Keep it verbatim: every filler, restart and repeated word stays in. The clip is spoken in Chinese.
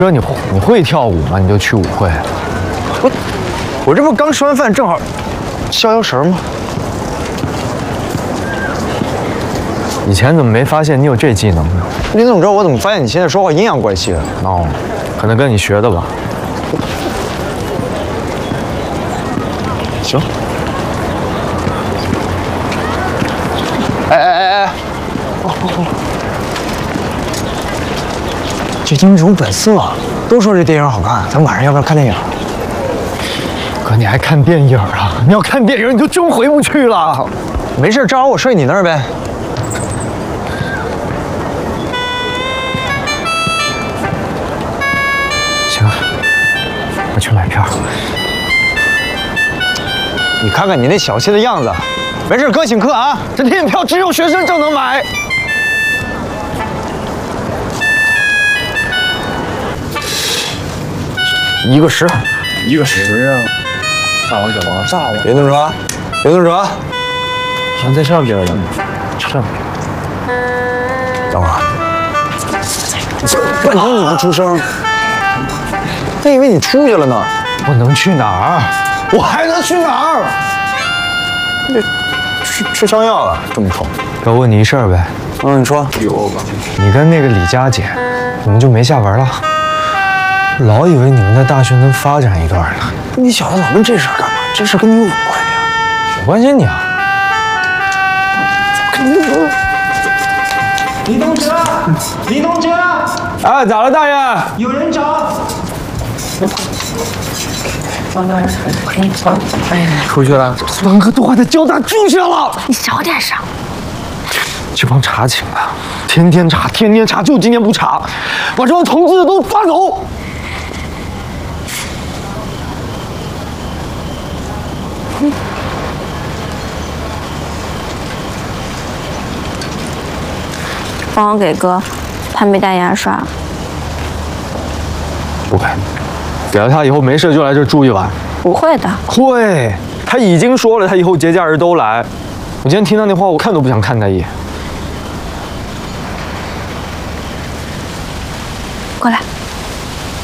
说你你会跳舞吗？你就去舞会。 我我这不刚吃完饭，正好消消食吗？ 以前怎么没发现你有这技能呢？ 你怎么知道我怎么发现你现在说话阴阳怪气的？ 哦，可能跟你学的吧。 行。哎哎哎哎！哦哦哦！这英雄本色，都说这电影好看，咱晚上要不要看电影？ 哥，你还看电影啊？你要看电影，你就真回不去了。 没事，正好我睡你那儿呗。 行，我去买票。 你看看你那小气的样子。没事，哥请客啊！这电影票只有学生证能买。 一个十， 一个十啊！大王小王，大王， 别动手，别动手！ 好像在上边了，上边。 等会儿，半天你不出声，他以为你出去了呢。 我能去哪儿？我还能去哪儿？ 这吃吃香药了，这么丑。 哥，问你一事儿呗。 嗯，你说。 有吧？ 你跟那个李佳姐，你们就没下文了？老以为你们的大学能发展一段呢。 你小子老问这事儿干嘛？这事儿跟你有关系啊？ 我关心你啊。 跟你有。 李同学，李同学， 哎，咋了，大爷？ 有人找。 出去了。孙哥都快在交大住下了。 你小点声。 这帮查寝的，天天查，天天查，就今天不查，把这帮同志都抓走。嗯。 帮我给哥，他没带牙刷。 不给，给了他以后没事就来这住一晚。 不会的。 会，他已经说了，他以后节假日都来。我今天听他那话，我看都不想看他一眼。 过来。